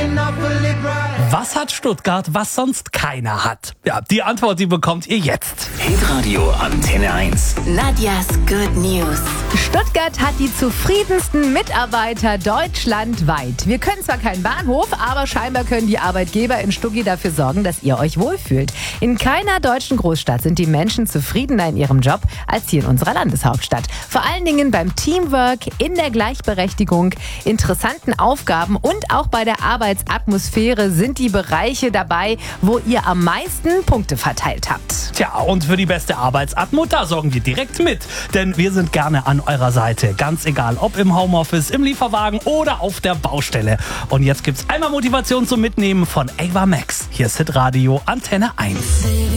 Was hat Stuttgart, was sonst keiner hat? Ja, die Antwort, die bekommt ihr jetzt. Hitradio Antenne 1. Nadjas Good News. Stuttgart hat die zufriedensten Mitarbeiter deutschlandweit. Wir können zwar keinen Bahnhof, aber scheinbar können die Arbeitgeber in Stuggi dafür sorgen, dass ihr euch wohlfühlt. In keiner deutschen Großstadt sind die Menschen zufriedener in ihrem Job als hier in unserer Landeshauptstadt. Vor allen Dingen beim Teamwork, in der Gleichberechtigung, interessanten Aufgaben und auch bei der Arbeitsatmosphäre sind die Bereiche dabei, wo ihr am meisten Punkte verteilt habt. Tja, und für die beste Arbeitsatmo, da sorgen wir direkt mit. Denn wir sind gerne an eurer Seite. Ganz egal, ob im Homeoffice, im Lieferwagen oder auf der Baustelle. Und jetzt gibt's einmal Motivation zum Mitnehmen von Ava Max. Hier ist Hitradio Antenne 1.